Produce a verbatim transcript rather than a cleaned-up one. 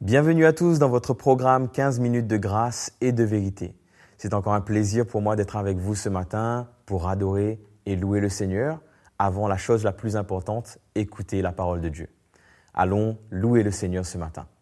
Bienvenue à tous dans votre programme quinze minutes de grâce et de vérité. C'est encore un plaisir pour moi d'être avec vous ce matin pour adorer et louer le Seigneur. Avant la chose la plus importante, écouter la parole de Dieu. Allons louer le Seigneur ce matin.